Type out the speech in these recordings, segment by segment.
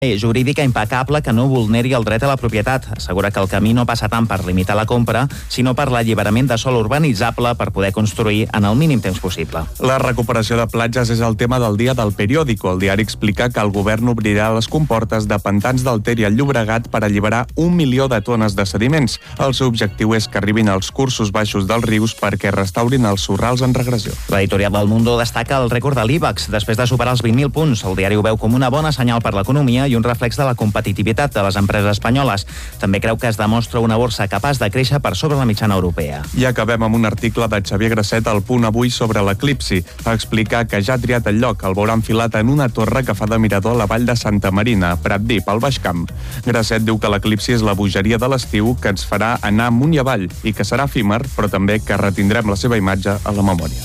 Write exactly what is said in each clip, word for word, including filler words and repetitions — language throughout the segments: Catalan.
jurídica impecable que no vulneri el dret a la propietat. Assegura que el camí no passa tant per limitar la compra, sinó per l'alliberament de sòl urbanitzable per poder construir en el mínim temps possible. La recuperació de platges és el tema del dia del periòdico. El diari explica que el govern obrirà les comportes de pantans del Ter i el Llobregat per alliberar un milió de tones de sediments. El seu objectiu és que arribin als cursos baixos dels rius perquè restaurin els sorrals en regressió. L'editorial del Mundo destaca el rècord de l'IBEX després de superar els vint mil punts. El diari ho veu com una bona senyal per l'economia i un reflex de la competitivitat de les empreses espanyoles. També creu que es demostra una borsa capaç de créixer per sobre la mitjana europea. I acabem amb un article de Xavier Grasset al Punt Avui sobre l'eclipsi. Explica que ja ha triat el lloc, el veurà enfilat en una torre que fa de mirador a la vall de Santa Marina, a Pratdip, al Baix Camp. Grasset diu que l'eclipsi és la bogeria de l'estiu que ens farà anar amunt i avall i que serà efímer, però també que retindrem la seva imatge a la memòria.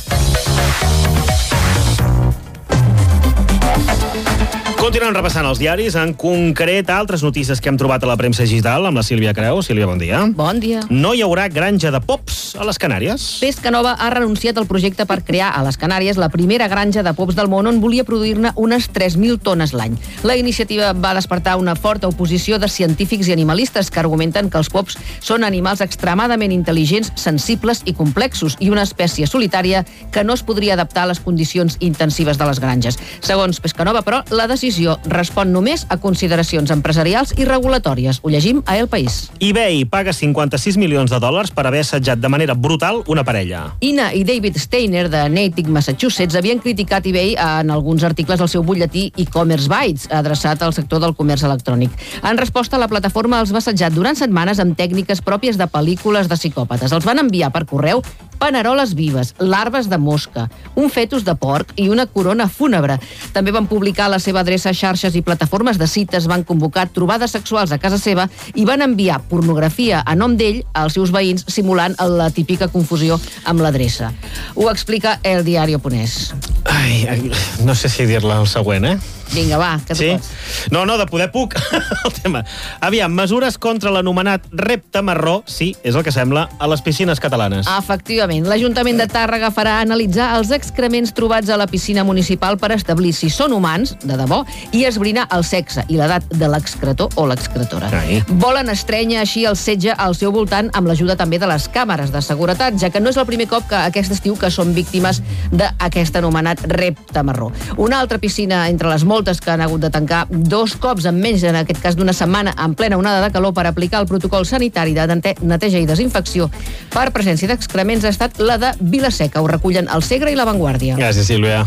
Continuem repassant els diaris, en concret altres notícies que hem trobat a la premsa digital amb la Sílvia Creu. Sílvia, bon dia. Bon dia. No hi haurà granja de pops a les Canàries. Pescanova ha renunciat al projecte per crear a les Canàries la primera granja de pops del món on volia produir-ne unes tres mil tones l'any. La iniciativa va despertar una forta oposició de científics i animalistes que argumenten que els pops són animals extremadament intel·ligents, sensibles i complexos i una espècie solitària que no es podria adaptar a les condicions intensives de les granges. Segons Pescanova, però, la decisió respon només a consideracions empresarials i regulatòries. Ho llegim a El País. eBay paga cinquanta-sis milions de dòlars per haver assetjat de manera brutal una parella. Ina i David Steiner, de Natick, Massachusetts, havien criticat eBay en alguns articles del seu butlletí e-commerce Bytes, adreçat al sector del comerç electrònic. En resposta, la plataforma els va assetjar durant setmanes amb tècniques pròpies de pel·lícules de psicòpates. Els van enviar per correu paneroles vives, larves de mosca, un fetus de porc i una corona fúnebre. També van publicar la seva adreça a xarxes i plataformes de cites, van convocar trobades sexuals a casa seva i van enviar pornografia a nom d'ell als seus veïns, simulant la típica confusió amb l'adreça. Ho explica El Diario punt es. Ai, no sé si dir-la el següent, eh? Vinga, va, que tu sí? pots. No, no, de poder puc. El tema. Aviam, mesures contra l'anomenat repte marró, sí, és el que sembla, a les piscines catalanes. Efectivament, l'Ajuntament de Tàrrega farà analitzar els excrements trobats a la piscina municipal per establir si són humans, de debò, i esbrinar el sexe i l'edat de l'excretor o l'excretora. Ai. Volen estrènyer així el setge al seu voltant amb l'ajuda també de les càmeres de seguretat, ja que no és el primer cop que aquest estiu que són víctimes d'aquest anomenat repte marró. Una altra piscina entre les moltes que han hagut de tancar dos cops en menys, en aquest cas d'una setmana, en plena onada de calor per aplicar el protocol sanitari de neteja i desinfecció per presència d'excrements ha estat la de Vilaseca. Ho recullen el Segre i la Vanguardia. Gràcies, Sílvia.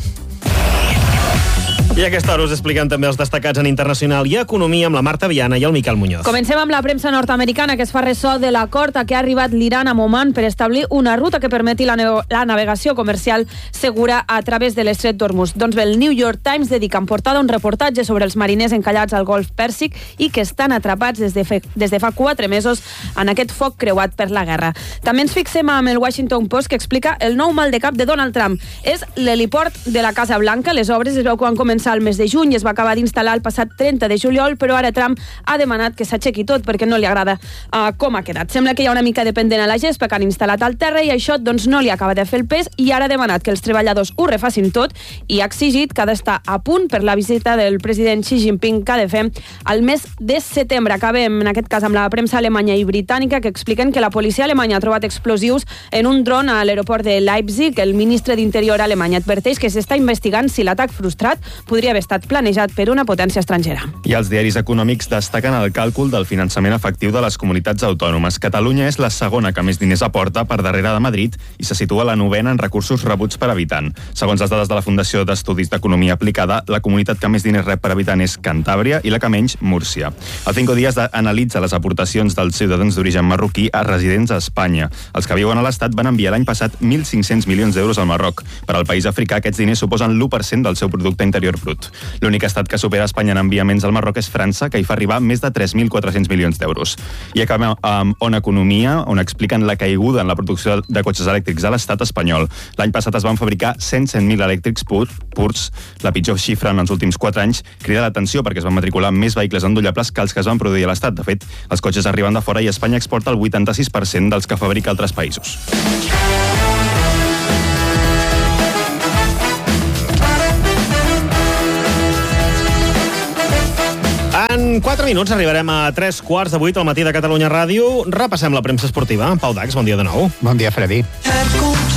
I a aquesta hora us expliquem també els destacats en internacional i economia amb la Marta Viana i el Miquel Muñoz. Comencem amb la premsa nord-americana que es fa ressò de l'acord a què ha arribat l'Iran amb Oman per establir una ruta que permeti la, la navegació comercial segura a través de l'estret d'Hormuz. Doncs bé, el New York Times dedica en portada un reportatge sobre els mariners encallats al Golf Pèrsic i que estan atrapats des de, fe, des de fa quatre mesos en aquest foc creuat per la guerra. També ens fixem amb el Washington Post que explica el nou mal de cap de Donald Trump. És l'heliport de la Casa Blanca. Les obres es veu que van començar al mes de juny i es va acabar d'instal·lar el passat trenta de juliol, però ara Trump ha demanat que s'aixequi tot perquè no li agrada uh, com ha quedat. Sembla que hi ha una mica de pendent a la gespa que han instal·lat al terra i això doncs no li acaba de fer el pes i ara ha demanat que els treballadors ho refacin tot i ha exigit que ha d'estar a punt per la visita del president Xi Jinping que ha de fer al mes de setembre. Acabem en aquest cas amb la premsa alemanya i britànica que expliquen que la policia alemanya ha trobat explosius en un dron a l'aeroport de Leipzig. El ministre d'Interior alemany adverteix que s'està investigant si l'atac frustrat podria haver estat planejat per una potència estrangera. I els diaris econòmics destaquen el càlcul del finançament efectiu de les comunitats autònomes. Catalunya és la segona que més diners aporta per darrere de Madrid i se situa a la novena en recursos rebuts per habitant. Segons les dades de la Fundació d'Estudis d'Economia Aplicada, la comunitat que més diners rep per habitant és Cantàbria i la que menys, Múrcia. El Cinco Días analitza les aportacions dels ciutadans d'origen marroquí a residents a Espanya. Els que viuen a l'Estat van enviar l'any passat mil cinc-cents milions d'euros al Marroc. Per al país africà, aquests diners suposen l'u per cent del seu producte interior brut. L'únic estat que supera Espanya en enviaments al Marroc és França, que hi fa arribar més de tres mil quatre-cents milions d'euros. I acabem amb On Economia, on expliquen la caiguda en la producció de cotxes elèctrics a l'estat espanyol. L'any passat es van fabricar cent cent mil elèctrics pur, purs, la pitjor xifra en els últims quatre anys. Crida l'atenció perquè es van matricular més vehicles endollables que els que es van produir a l'estat. De fet, els cotxes arriben de fora i Espanya exporta el vuitanta-sis per cent dels que fabrica altres països. En quatre minuts arribarem a tres quarts de vuit al matí de Catalunya Ràdio. Repassem la premsa esportiva. Pau Dax, bon dia de nou. Bon dia, Freddy.